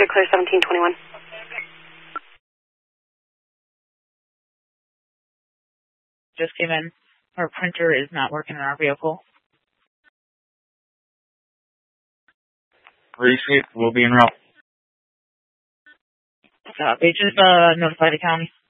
you're clear 1721. Just came in. Our printer is not working in our vehicle. Receipt will be en route. They just notified the county.